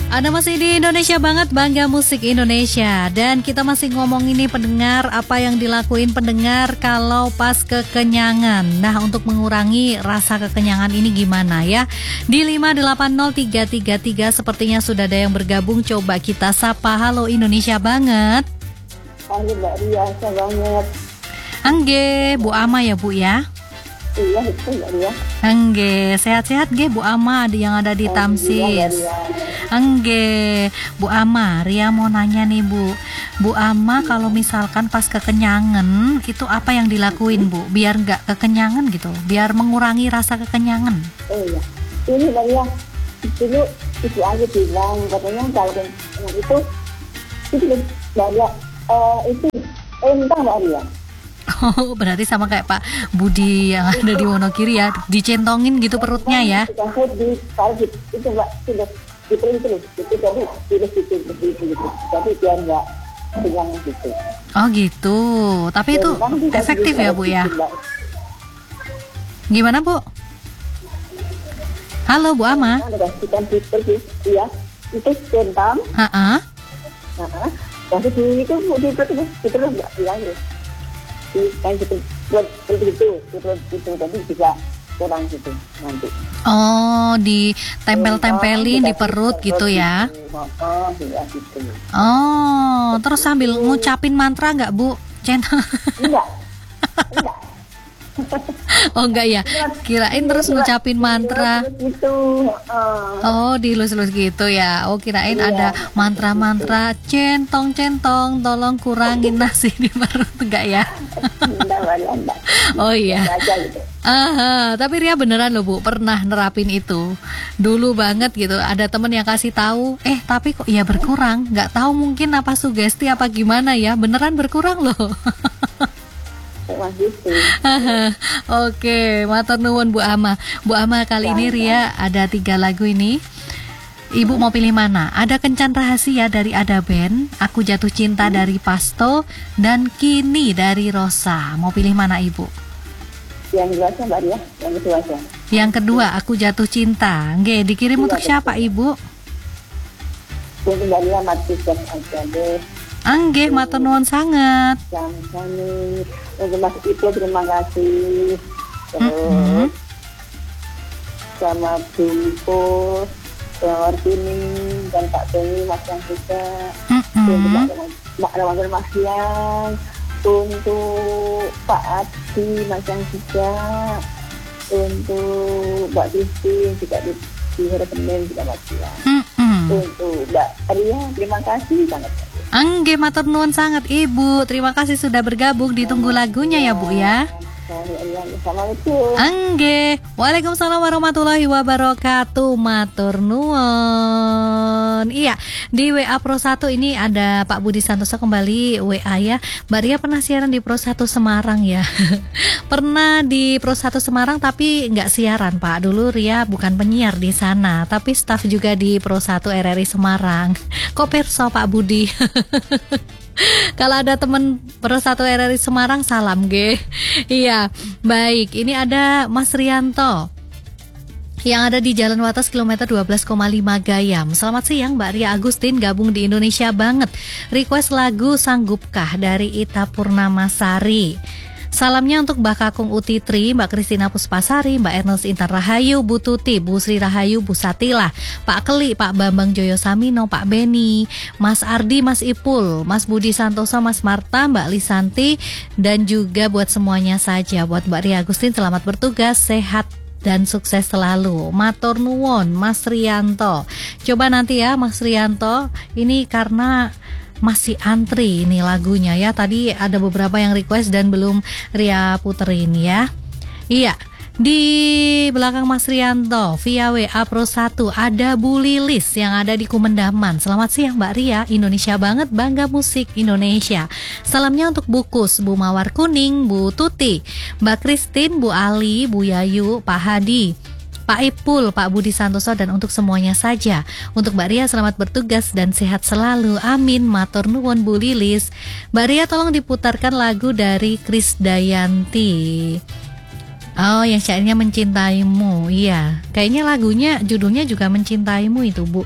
Anda masih di Indonesia banget, Bangga Musik Indonesia. Dan kita masih ngomong ini pendengar, apa yang dilakuin pendengar kalau pas kekenyangan. Nah, untuk mengurangi rasa kekenyangan ini gimana ya? Di 5803333 sepertinya sudah ada yang bergabung. Coba kita sapa. Halo Indonesia banget. Halo Mbak Ria, banget. Angge, Bu Ama ya Bu ya? Iya, itu Mbak Ria. Angge, sehat-sehat ge Bu Ama yang ada di Tamsis. Angge, Bu Ama, Ria mau nanya nih Bu Ama, kalau misalkan pas kekenyangan itu apa yang dilakuin Bu? Biar nggak kekenyangan gitu, biar mengurangi rasa kekenyangan. Oh iya, ini Mbak Ria, dulu ibu aja bilang katanya kalau itu Mbak Ria, itu entah Mbak Ria. Oh, berarti sama kayak Pak Budi yang ada di Wonokiri ya, dicentongin gitu perutnya ya. Itu Mbak, itu jadi jadi biar nggak kenyang gitu. Oh gitu, tapi itu efektif ya Bu ya? Gimana Bu? Halo Bu Ama. Iya, itu centang. Jadi itu itu nggak bilang ya. Kayak gitu, jadi bisa kurang gitu nanti. Oh, ditempel-tempelin di perut gitu ya? Oh, iya gitu. Oh, terus sambil ngucapin mantra nggak Bu? Enggak. Oh enggak ya, kirain terus ngucapin mantra. Oh, dilus-lus gitu ya. Oh, kirain ada mantra-mantra centong-centong, tolong kurangin nasi di perut, enggak ya? Oh iya. Tapi Ria beneran loh Bu, pernah nerapin itu. Dulu banget gitu, ada temen yang kasih tahu, tapi kok ya berkurang. Nggak tahu mungkin apa sugesti apa gimana ya, beneran berkurang loh. Oke, matur nuwun Bu Ama. Bu Ama, kali ini Ria ada 3 lagu ini. Ibu mau pilih mana? Ada Kencan Rahasia dari Ada Band, Aku Jatuh Cinta dari Pasto, dan Kini dari Rosa. Mau pilih mana Ibu? Yang kedua Mbak Ria, yang kedua aja. Yang kedua, Aku Jatuh Cinta. Nggih, dikirim untuk siapa Ibu? Untuk Mbak Ria, mati aja deh. Angge, matur nuwun sangat. Sama-sama. Untuk Mas Ibu terima kasih. Terus sama Bumpo, Wartini dan Pak Tony, Mas Yang juga. Untuk Mbak Ramadan Mas Yang. Untuk Pak Adi, Mas Yang juga. Untuk Mbak Christine juga di Harapan juga Mas Yang. Untuk Mbak Ria, terima kasih sangat. Angge, matur nuwun sangat Ibu. Terima kasih sudah bergabung. Ditunggu lagunya ya Bu ya. Assalamualaikum. Angge, waalaikumsalam warahmatullahi wabarakatuh. Matur nuwun. Iya, di WA Pro 1 ini ada Pak Budi Santoso kembali WA ya. Mbak Ria pernah siaran di Pro 1 Semarang ya. Pernah di Pro 1 Semarang tapi nggak siaran Pak. Dulu Ria bukan penyiar di sana, tapi staf juga di Pro 1 RRI Semarang. Kok perso Pak Budi? Kalau ada teman Pro 1 RRI Semarang, salam ge. Iya, baik. Ini ada Mas Rianto yang ada di Jalan Watas kilometer 12,5 Gayam. Selamat siang Mbak Ria Agustin, gabung di Indonesia banget. Request lagu Sanggupkah dari Ita Purnamasari. Salamnya untuk Mbak Kakung Utitri, Mbak Kristina Puspasari, Mbak Ernest Intan Rahayu, Bu Tuti, Bu Sri Rahayu, Bu Satila, Pak Keli, Pak Bambang Joyo Samino, Pak Beni, Mas Ardi, Mas Ipul, Mas Budi Santoso, Mas Marta, Mbak Lisanti, dan juga buat semuanya saja. Buat Mbak Ria Agustin, selamat bertugas, sehat dan sukses selalu. Matur nuwun Mas Rianto. Coba nanti ya Mas Rianto, ini karena masih antri ini lagunya ya. Tadi ada beberapa yang request dan belum Ria puterin ya. Iya, di belakang Mas Rianto via WA Pro 1 ada Bu Lilis yang ada di Kumendaman. Selamat siang Mbak Ria, Indonesia banget, Bangga Musik Indonesia. Salamnya untuk Bu Kus, Bu Mawar Kuning, Bu Tuti, Mbak Christine, Bu Ali, Bu Yayu, Pak Hadi, Pak Ipul, Pak Budi Santoso, dan untuk semuanya saja. Untuk Mbak Ria selamat bertugas dan sehat selalu. Amin. Matur nuwun Bu Lilis. Mbak Ria tolong diputarkan lagu dari Krisdayanti. Oh, yang syairnya Mencintaimu. Iya, kayaknya lagunya judulnya juga Mencintaimu itu, Bu.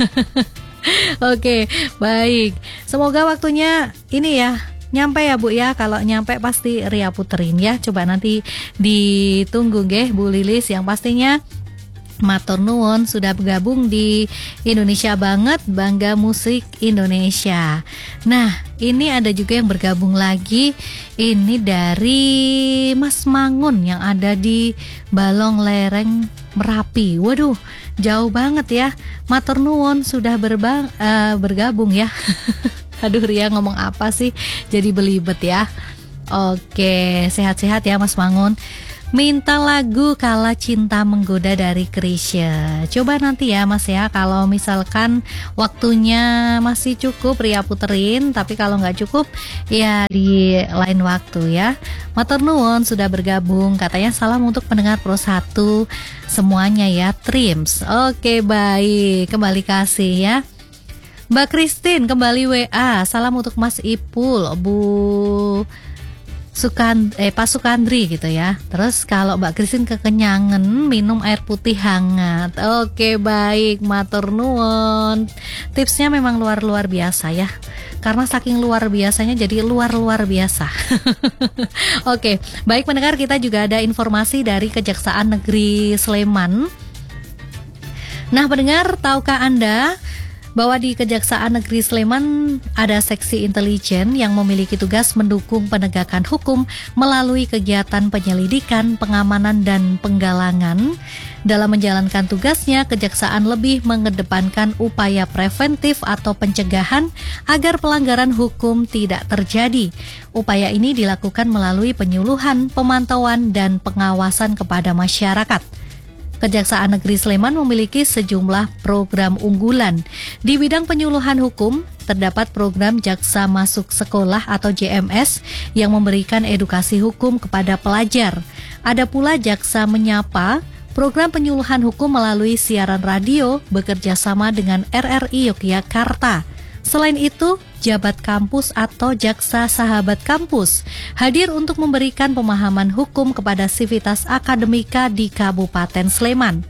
Oke, baik. Semoga waktunya ini ya nyampe ya, Bu ya. Kalau nyampe pasti Ria puterin ya. Coba nanti ditunggu nggih Bu Lilis, yang pastinya matur nuwun sudah bergabung di Indonesia Banget, Bangga Musik Indonesia. Nah, ini ada juga yang bergabung lagi. Ini dari Mas Mangun yang ada di Balong Lereng Merapi. Waduh, jauh banget ya. Matur nuwun sudah bergabung ya. Aduh, Ria ngomong apa sih? Jadi belibet ya. Oke, sehat-sehat ya Mas Mangun. Minta lagu Kala Cinta Menggoda dari Chrisye. Coba nanti ya Mas ya, kalau misalkan waktunya masih cukup Ria puterin, tapi kalau nggak cukup ya di lain waktu ya. Matur nuwun sudah bergabung, katanya salam untuk pendengar Pro 1 semuanya ya, Trims. Oke, baik, kembali kasih ya. Mbak Christine kembali WA, salam untuk Mas Ipul, Pak Sukandri gitu ya. Terus kalau Mbak Christine kekenyangan, minum air putih hangat. Oke, baik, matur nuwun. Tipsnya memang luar biasa ya. Karena saking luar biasanya jadi luar biasa. Oke, baik pendengar, kita juga ada informasi dari Kejaksaan Negeri Sleman. Nah, pendengar, tahukah Anda bahwa di Kejaksaan Negeri Sleman ada seksi intelijen yang memiliki tugas mendukung penegakan hukum melalui kegiatan penyelidikan, pengamanan, dan penggalangan. Dalam menjalankan tugasnya, Kejaksaan lebih mengedepankan upaya preventif atau pencegahan agar pelanggaran hukum tidak terjadi. Upaya ini dilakukan melalui penyuluhan, pemantauan, dan pengawasan kepada masyarakat. Kejaksaan Negeri Sleman memiliki sejumlah program unggulan. Di bidang penyuluhan hukum, terdapat program Jaksa Masuk Sekolah atau JMS yang memberikan edukasi hukum kepada pelajar. Ada pula Jaksa Menyapa, program penyuluhan hukum melalui siaran radio bekerja sama dengan RRI Yogyakarta. Selain itu, Jabat Kampus atau Jaksa Sahabat Kampus hadir untuk memberikan pemahaman hukum kepada sivitas akademika di Kabupaten Sleman.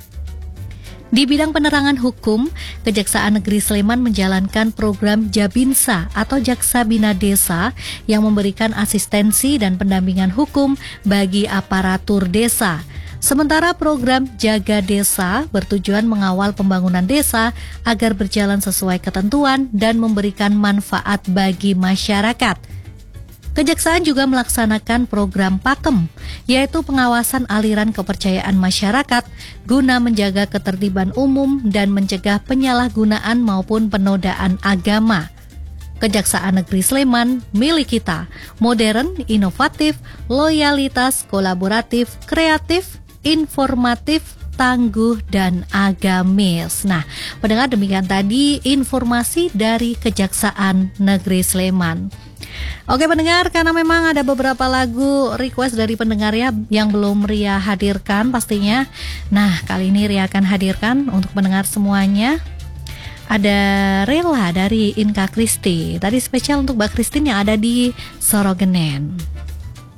Di bidang penerangan hukum, Kejaksaan Negeri Sleman menjalankan program Jabinsa atau Jaksa Bina Desa yang memberikan asistensi dan pendampingan hukum bagi aparatur desa. Sementara program Jaga Desa bertujuan mengawal pembangunan desa agar berjalan sesuai ketentuan dan memberikan manfaat bagi masyarakat. Kejaksaan juga melaksanakan program Pakem, yaitu pengawasan aliran kepercayaan masyarakat guna menjaga ketertiban umum dan mencegah penyalahgunaan maupun penodaan agama. Kejaksaan Negeri Sleman milik kita, modern, inovatif, loyalitas, kolaboratif, kreatif, informatif, tangguh, dan agamis. Nah, pendengar, demikian tadi informasi dari Kejaksaan Negeri Sleman. Oke pendengar, karena memang ada beberapa lagu request dari pendengar ya yang belum Ria hadirkan pastinya. Nah, kali ini Ria akan hadirkan untuk pendengar semuanya. Ada Rela dari Inka Kristi. Tadi spesial untuk Mbak Christine yang ada di Sorogenen.